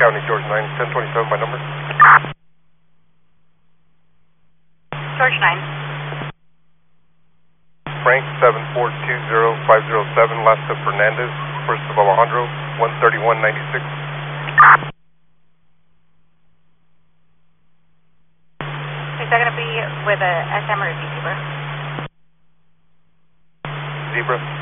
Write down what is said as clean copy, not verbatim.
County, George 9, 1027 by number. George 9. Frank 7420507, last of Fernandez, first of Alejandro, 13196. Is that going to be with a SM or a Zebra? Zebra.